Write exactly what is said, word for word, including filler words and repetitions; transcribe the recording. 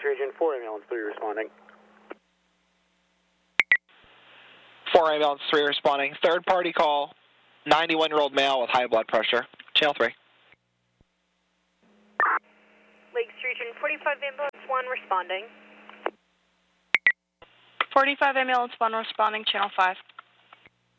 Region, four ambulance three responding. four ambulance three responding. Third party call, ninety-one-year-old male with high blood pressure. Channel three. Lakes Region, forty-five ambulance one responding. forty-five ambulance one responding, channel five.